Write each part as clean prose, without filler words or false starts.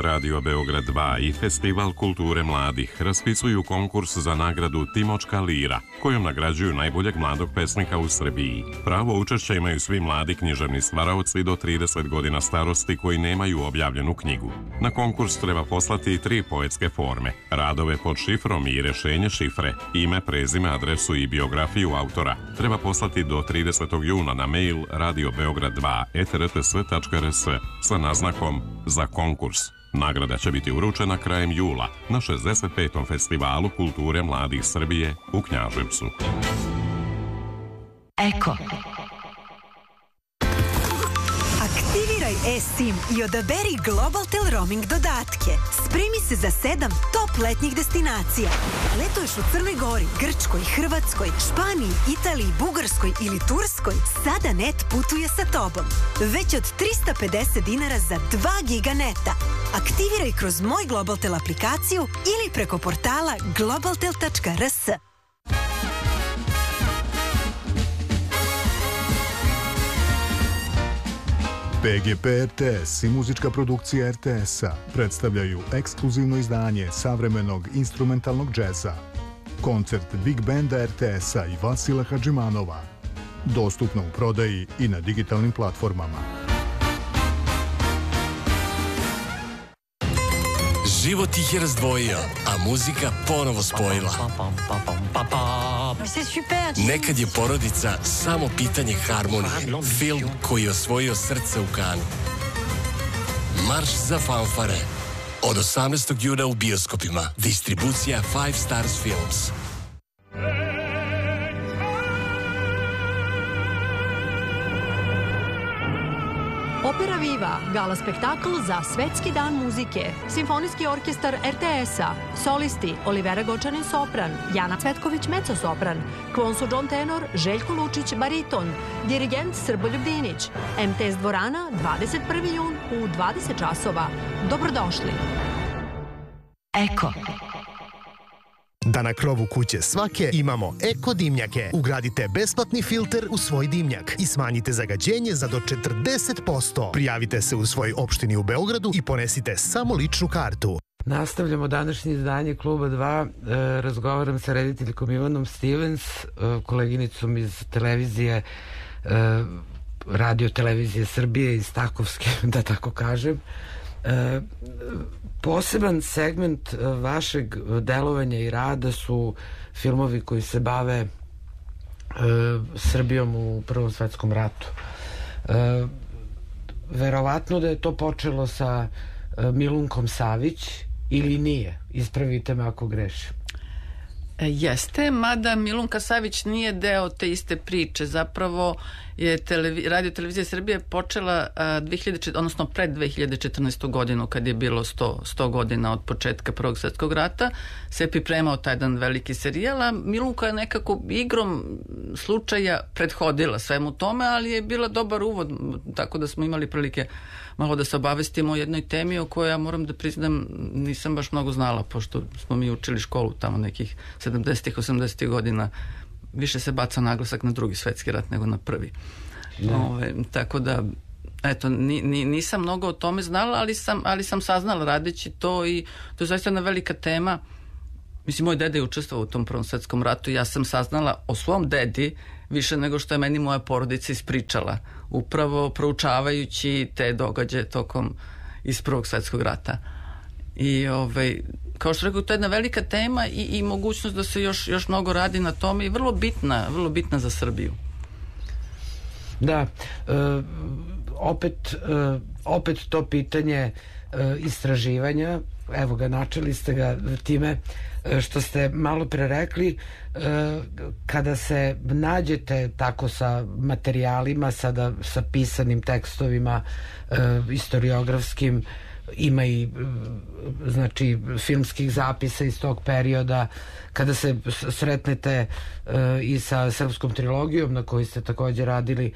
Radio Beograd 2 i Festival kulture mladih raspisuju konkurs za nagradu Timočka lira, kojom nagrađuju najboljeg mladog pesnika u Srbiji. Pravo učešća imaju svi mladi književni stvaraoci do 30 godina starosti koji nemaju objavljenu knjigu. Na konkurs treba poslati 3 poetske forme, radove pod šifrom i rešenje šifre, ime, prezime, adresu i biografiju autora. Treba poslati do 30. juna na mail radiobeograd2@rts.rs sa naznakom za konkurs. Nagrada će biti uručena krajem jula na 65. Festivalu kulture mladih Srbije u Knjaževcu. Eko. Aktiviraj eSIM i odaberi Globaltel roaming dodatke. Spremi se za 7 top letnjih destinacija. Letuješ u Crnoj Gori, Grčkoj, Hrvatskoj, Španiji, Italiji, Bugarskoj ili Turskoj? Sada net putuje sa tobom. Već od 350 dinara za 2 giga neta. Aktiviraj kroz Moj Globaltel aplikaciju ili preko portala globaltel.rs. PGP RTS i muzička produkcija RTS-a predstavljaju ekskluzivno izdanje savremenog instrumentalnog džeza. Koncert Big Banda RTS-a i Vasila Hadžimanova. Dostupno u prodaji i na digitalnim platformama. Život ih je razdvojio, a muzika ponovo spojila. Nekad je porodica samo pitanje harmonije. Film koji je osvojio srce u Kanu. Marš za fanfare. Od 18. juna u bioskopima. Distribucija Five Stars Films. Opera Viva, gala spektakl za Svetski dan muzike, Simfonijski orkestar RTS-a, solisti Olivera Gočanin sopran, Jana Cvetković mezzo-sopran, Kvonsu John tenor, Željko Lučić bariton, dirigent Srboljub Dinić, MTS dvorana 21. jun u 20 časova. Dobrodošli. Eko. Da na krovu kuće svake imamo Eko dimnjake. Ugradite besplatni filter u svoj dimnjak i smanjite zagađenje za do 40%. Prijavite se u svojoj opštini u Beogradu i ponesite samo ličnu kartu. Nastavljamo današnje izdanje Kluba 2. Razgovaram sa rediteljkom Ivanom Stevens, koleginicom iz televizije, radio televizije Srbije, iz Takovske, da tako kažem. Poseban segment vašeg delovanja i rada su filmovi koji se bave Srbijom u Prvom svetskom ratu. Verovatno da je to počelo sa Milunkom Savić ili nije? Ispravite me ako grešim. Jeste, mada Milunka Savić nije deo te iste priče. Zapravo je Radio televizija Srbije počela odnosno pred 2014. godinu, kad je bilo 100 godina od početka Prvog svjetskog rata, se je pripremao taj jedan veliki serijal, a Milunka je nekako igrom slučaja prethodila svemu tome, ali je bila dobar uvod, tako da smo imali prilike malo da se obavestimo o jednoj temi o kojoj, ja moram da priznam, nisam baš mnogo znala, pošto smo mi učili školu tamo nekih 70-ih, 80-ih godina. Više se baca naglasak na Drugi svetski rat nego na prvi. Tako da, eto, nisam mnogo o tome znala, ali sam saznala radeći to, i to je zaista jedna velika tema. Mislim, moj deda je učestvovao u tom Prvom svetskom ratu i ja sam saznala o svom dedi više nego što je meni moja porodica ispričala, upravo proučavajući te događaje tokom iz Prvog svetskog rata. I kao što rekao, to je jedna velika tema i mogućnost da se još mnogo radi na tome, i vrlo bitna za Srbiju. Da, opet to pitanje istraživanja, evo ga, načeli ste ga time što ste malo pre rekli, kada se nađete tako sa materijalima, sada sa pisanim tekstovima, historiografskim, ima i znači filmskih zapisa iz tog perioda, kada se sretnete i sa srpskom trilogijom na kojoj ste također radili,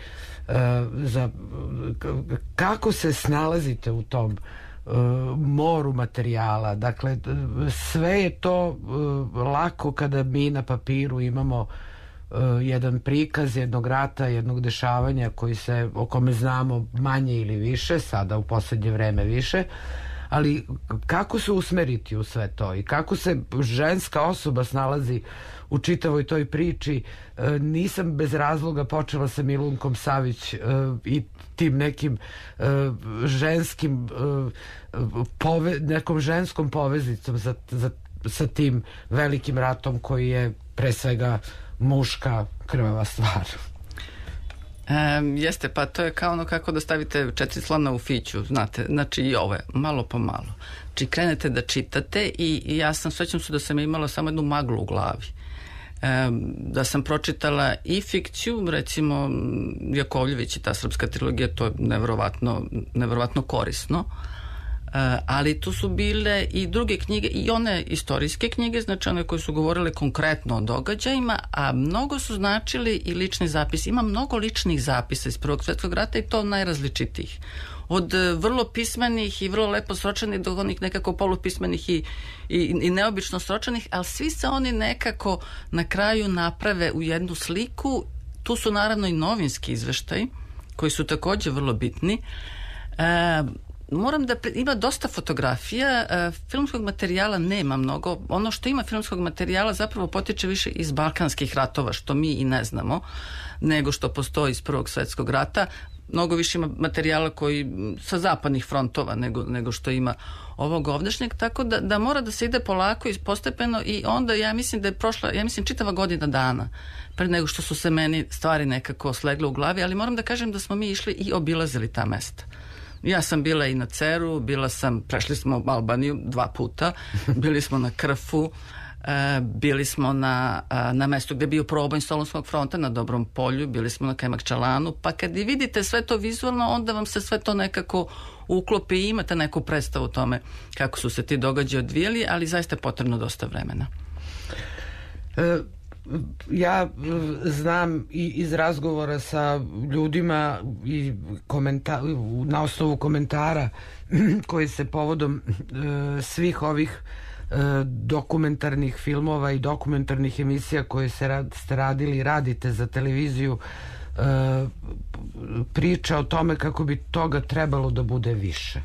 kako se snalazite u tom moru materijala? Dakle, sve je to lako kada mi na papiru imamo jedan prikaz jednog rata, jednog dešavanja o kome znamo manje ili više, sada u poslednje vreme više, ali kako se usmeriti u sve to i kako se ženska osoba snalazi u čitavoj toj priči. Nisam bez razloga počela sa Milunkom Savić i tim nekim ženskim nekom ženskom poveznicom sa tim velikim ratom koji je pre svega muška krvava stvar. Jeste, pa to je kao ono kako da stavite 4 slona u fiću, znate, znači i ovo je malo po malo. Znači krenete da čitate i ja sećam se da sam imala samo jednu maglu u glavi. Da sam pročitala i fikciju, recimo Jakovljević i ta srpska trilogija, to je neverovatno korisno, ali tu su bile i druge knjige i one istorijske knjige, znači one koje su govorile konkretno o događajima, a mnogo su značili i lični zapisi. Ima mnogo ličnih zapisa iz Prvog svjetskog rata i to najrazličitijih. Od vrlo pismenih i vrlo lepo sročenih do onih nekako polupismenih i neobično sročenih, ali svi se oni nekako na kraju naprave u jednu sliku. Tu su naravno i novinski izveštaji koji su također vrlo bitni. Moram da ima dosta fotografija, filmskog materijala nema mnogo. Ono što ima filmskog materijala zapravo potiče više iz balkanskih ratova, što mi i ne znamo, nego što postoji iz Prvog svjetskog rata. Mnogo više ima materijala koji sa zapadnih frontova nego što ima ovog ovdašnjeg, tako da mora da se ide polako i postepeno i onda ja mislim da je prošla, čitava godina dana pre nego što su se meni stvari nekako slegle u glavi, ali moram da kažem da smo mi išli i obilazili ta mesta. Ja sam bila i na Ceru, prešli smo Albaniju 2 puta, bili smo na Krfu, bili smo na mestu gde je bio proboj Solunskog fronta na Dobrom polju, bili smo na Kajmakčalanu, pa kad i vidite sve to vizualno, onda vam se sve to nekako uklopi i imate neku predstavu o tome kako su se ti događaji odvijali, ali zaista je potrebno dosta vremena. Ja znam i iz razgovora sa ljudima i na osnovu komentara koji se povodom svih ovih dokumentarnih filmova i dokumentarnih emisija koje ste radili i radite za televiziju, priča o tome kako bi toga trebalo da bude više.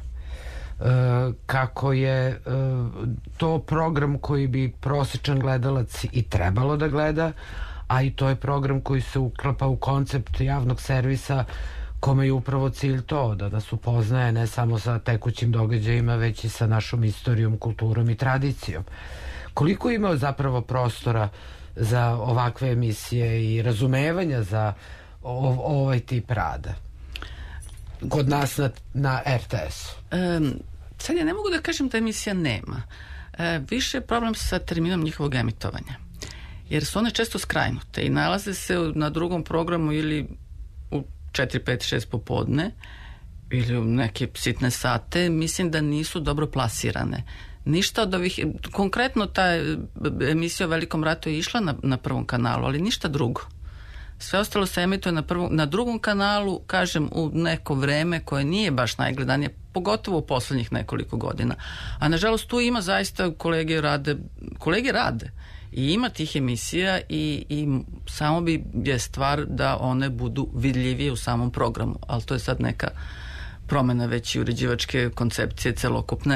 Kako je to program koji bi prosječan gledalac i trebalo da gleda, a i to je program koji se uklapa u koncept javnog servisa kome je upravo cilj to, da nas upoznaje ne samo sa tekućim događajima, već i sa našom istorijom, kulturom i tradicijom. Koliko ima zapravo prostora za ovakve emisije i razumevanja za ovaj tip rada kod nas na RTS-u? Sad ja ne mogu da kažem da emisija nema. Više je problem sa terminom njihovog emitovanja. Jer su one često skrajnute i nalaze se na drugom programu ili u 4, 5, 6 popodne ili u neke sitne sate. Mislim da nisu dobro plasirane. Ništa od ovih, konkretno ta emisija o Velikom ratu je išla na Prvom kanalu, ali ništa drugo. Sve ostalo se emituje na drugom kanalu, kažem, u neko vreme koje nije baš najgledanije, pogotovo u poslednjih nekoliko godina. A nažalost tu ima zaista kolege rade i ima tih emisija i samo bi je stvar da one budu vidljivije u samom programu, ali to je sad neka promena već i uređivačke koncepcije celokupne.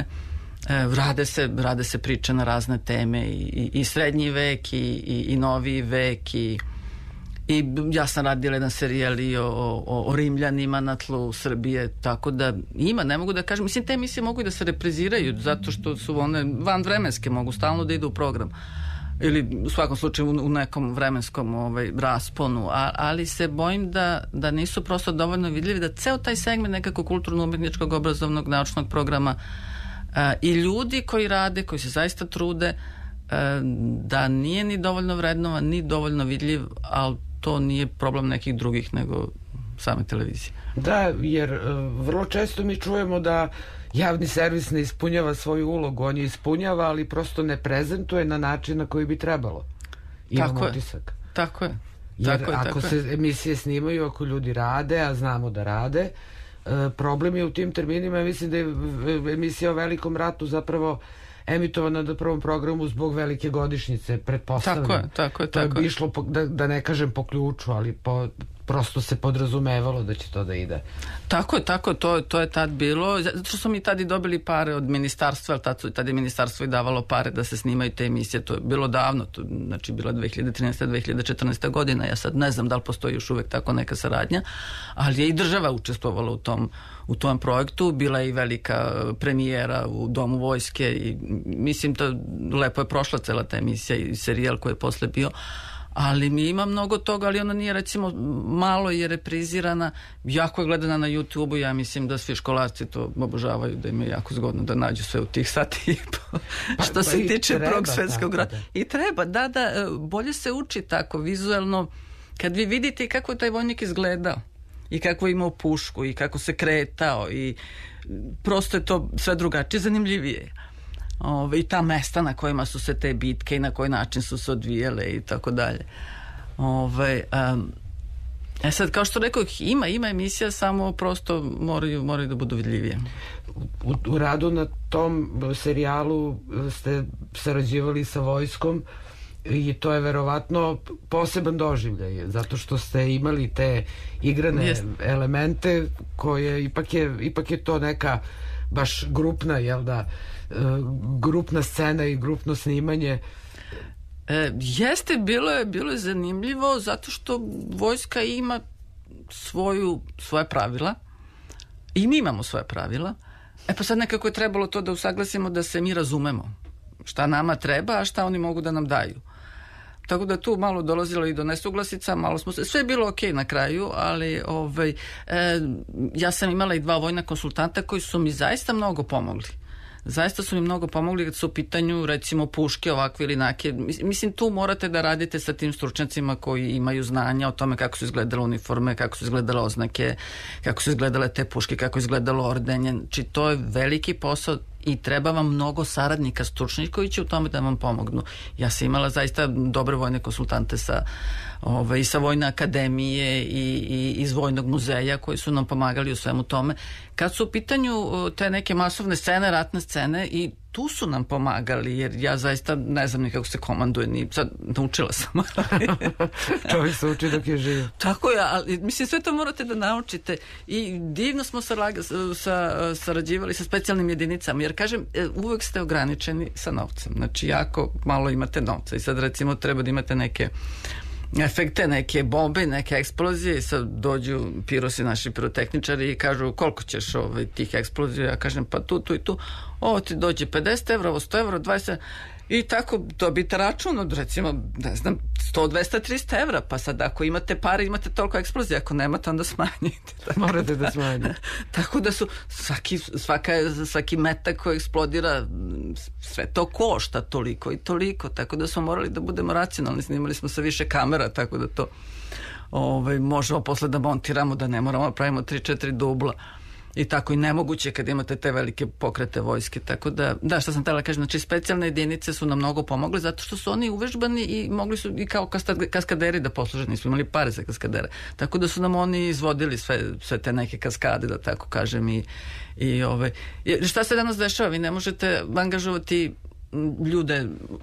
Rade se priče na razne teme i srednji vek i noviji vek i ja sam radila jedan serijal i o Rimljanima na tlu Srbije, tako da ima, ne mogu da kažem, mislim te emisije mogu i da se repriziraju zato što su one vanvremenske, mogu stalno da idu u program ili u svakom slučaju u nekom vremenskom rasponu, ali se bojim da nisu prosto dovoljno vidljivi, da ceo taj segment nekako kulturno-umetničkog, obrazovnog, naučnog programa i ljudi koji rade, koji se zaista trude, da nije ni dovoljno vrednovan, ni dovoljno vidljiv, ali to nije problem nekih drugih nego same televizije. Da, jer vrlo često mi čujemo da javni servis ne ispunjava svoju ulogu, on je ispunjava, ali prosto ne prezentuje na način na koji bi trebalo. Imam utisak. Tako je. Jer ako se emisije snimaju, ako ljudi rade, a znamo da rade, problem je u tim terminima. Mislim da je emisija o Velikom ratu zapravo emitovana na prvom programu zbog velike godišnjice, pretpostavljam. Tako je. To je išlo, da ne kažem po ključu, ali prosto se podrazumevalo da će to da ide. Tako, to je tad bilo, zato što smo mi tad i dobili pare od ministarstva, ali tad je ministarstvo i davalo pare da se snimaju te emisije, to je bilo davno, znači bila 2013. 2014. godina, ja sad ne znam da li postoji još uvek tako neka saradnja, ali je i država učestvovala u tom projektu, bila je i velika premijera u Domu vojske i mislim da lepo je prošla cela ta emisija i serijal koji je posle bio. Ali mi ima mnogo toga, ali ona nije, recimo, malo je reprizirana, jako je gledana na YouTube-u, ja mislim da svi školarci to obožavaju, da im je jako zgodno da nađu sve u tih sati i po. Što se tiče Prvog svetskog rata. I treba, da, bolje se uči tako, vizuelno, kad vi vidite kako je taj vojnik izgledao i kako je imao pušku i kako se kretao i prosto je to sve drugačije, zanimljivije. I ta mesta na kojima su se te bitke i na koji način su se odvijale i tako dalje. Sad, kao što rekao, ima emisija, samo prosto moraju da budu vidljivije. U radu na tom serijalu ste sarađivali sa vojskom i to je verovatno poseban doživljaj, zato što ste imali te igrane elemente koje ipak je to neka baš grupna, jel da, grupna scena i grupno snimanje. Jeste, bilo je zanimljivo zato što vojska ima svoje pravila i mi imamo svoje pravila. Pa sad nekako je trebalo to da usaglasimo da se mi razumemo šta nama treba, a šta oni mogu da nam daju. Tako da tu malo dolazilo i do nesuglasica, malo smo sve je bilo okej na kraju, ali ja sam imala i 2 vojna konsultanta koji su mi zaista mnogo pomogli. Zaista su mi mnogo pomogli kad su u pitanju, recimo, puške ovakve ili nake. Mislim, tu morate da radite sa tim stručnjacima koji imaju znanja o tome kako su izgledale uniforme, kako su izgledale oznake, kako su izgledale te puške, kako je izgledalo ordenje. Znači, to je veliki posao i treba vam mnogo saradnika stručnih koji će u tome da vam pomognu. Ja sam imala zaista dobre vojne konsultante i sa Vojne akademije i iz Vojnog muzeja koji su nam pomagali u svemu tome. Kad su u pitanju te neke masovne scene, ratne scene, i tu su nam pomagali, jer ja zaista ne znam ni kako se komanduje, ni sad naučila sam. Čovjek se uči dok je živ. Tako je, ali mislim sve to morate da naučite i divno smo sarađivali sa specijalnim jedinicama, jer kažem, uvek ste ograničeni sa novcem, znači jako malo imate novca i sad recimo treba da imate neke efekte, neke bombe, neke eksplozije i sad dođu pirosi, naši pirotehničari i kažu koliko ćeš tih eksplozija, ja kažem pa tu i tu, ovo ti dođe 50 evra, ovo 100 evra, 20 i tako dobite račun od recimo, ne znam, 100, 200, 300 evra, pa sad ako imate pare, imate toliko eksplozija, ako nemate, onda smanjite. Morate da smanjite. Tako da su svaki metak koji eksplodira, sve to košta toliko i toliko, tako da smo morali da budemo racionalni, snimali smo sa više kamera, tako da to možemo posle da montiramo, da ne moramo pravimo 3-4 dubla. I tako i nemoguće kad imate te velike pokrete vojske, tako da što sam htjela kažem, znači specijalne jedinice su nam mnogo pomogli zato što su oni uvežbani i mogli su i kao kaskaderi da posluže, nismo imali pare za kaskadere, tako da su nam oni izvodili sve te neke kaskade, da tako kažem, i šta se danas dešava, vi ne možete angažovati ljude,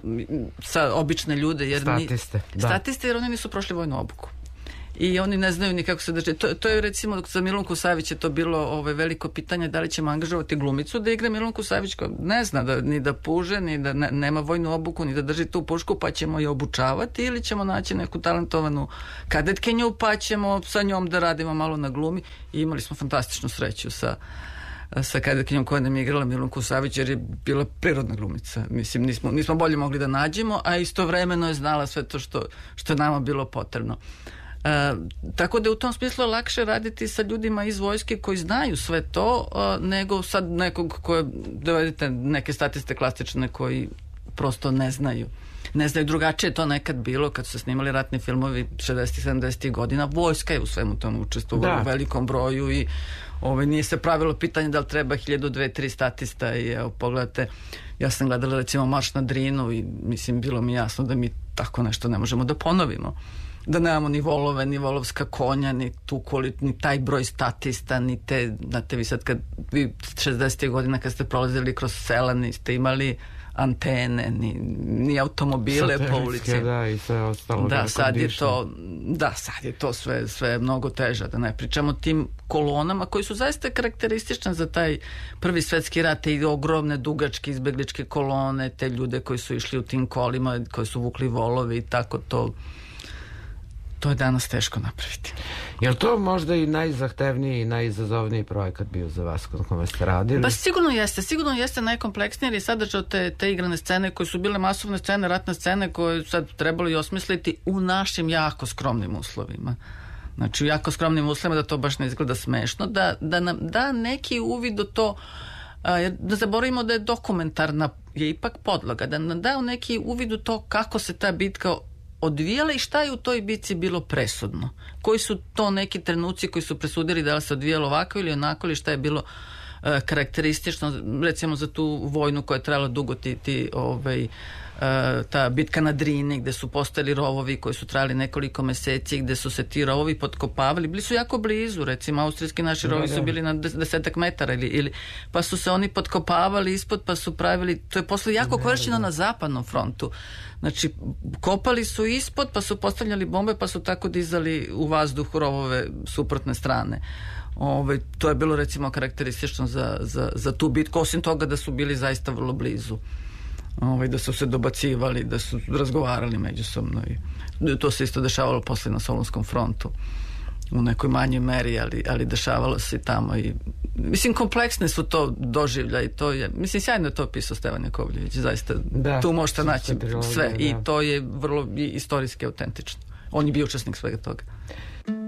obične ljude, jer statiste, jer oni nisu prošli vojnu obuku. I oni ne znaju ni kako se drže. To je recimo za Milunku Savić je to bilo veliko pitanje da li ćemo angažovati glumicu da igra Milunku Savić koja ne zna ni da puže, ni da nema vojnu obuku, ni da drži tu pušku, pa ćemo je obučavati ili ćemo naći neku talentovanu kadetkinju pa ćemo sa njom da radimo malo na glumi. I imali smo fantastičnu sreću sa kadetkinjom koja nam je igrala Milunku Savić, jer je bila prirodna glumica. Mislim, nismo bolje mogli da nađemo, a istovremeno je znala sve to što je nama bilo potrebno. Tako da je u tom smislu lakše raditi sa ljudima iz vojske koji znaju sve to, nego sad nekog koje dovedete neke statiste klasične koji prosto ne znaju. Ne znaju, drugačije je to nekad bilo kad su se snimali ratni filmovi 60. 70. godina, vojska je u svemu tomu učestvovala u velikom broju i nije se pravilo pitanje da li treba 1000, 2, 3 statista i evo pogledajte, ja sam gledala recimo Marš na Drinu i mislim bilo mi jasno da mi tako nešto ne možemo da ponovimo. Da nemamo ni volove, ni volovska konja, ni ni taj broj statista, ni te, znate vi sad kad vi 60. godina kad ste prolazili kroz sela niste imali antene, ni automobile po ulici. Da, i sve ostalo. Da, sad je to sve mnogo teže, da ne pričamo o tim kolonama koji su zaista karakteristične za taj Prvi svetski rat, i ogromne dugačke izbegličke kolone, te ljude koji su išli u tim kolima, koji su vukli volovi i tako to je danas teško napraviti. Je li to možda i najzahtevniji i najizazovniji projekat bio za vas na kome ste radili? Pa sigurno jeste najkompleksniji, jer je sadržao te igrane scene koje su bile masovne scene, ratne scene koje sad trebalo i osmisliti u našim jako skromnim uslovima. Znači u jako skromnim uslovima, da to baš ne izgleda smešno, da nam da neki uvid u to, da zaboravimo da je dokumentarna je ipak podloga, da nam da neki uvid u to kako se ta bitka odvijala i šta je u toj bitci bilo presudno. Koji su to neki trenuci koji su presudili da li se odvijalo ovako ili onako, ili šta je bilo karakteristično, recimo za tu vojnu koja je trajala dugo, ta bitka na Drini, gde su postojali rovovi koji su trajali nekoliko meseci, gde su se ti rovovi potkopavali, bili su jako blizu, recimo austrijski naši rovovi su bili na 10 metara ili pa su se oni potkopavali ispod, pa su pravili, to je posle jako korišćeno na zapadnom frontu. Znači, kopali su ispod, pa su postavljali bombe, pa su tako dizali u vazduh rovove suprotne strane. To je bilo recimo karakteristično za tu bitku, osim toga da su bili zaista vrlo blizu. Da su se dobacivali, da su razgovarali međusobno, i to se isto dešavalo posle na Solunskom frontu u nekoj manjoj meri, ali dešavalo se i tamo, i mislim kompleksne su to doživlja, i to je, mislim, sjajno je to pisao Stevan Jakovljević, zaista tu možete naći sve, i to je vrlo istorijski autentično. On je bio učesnik svega toga.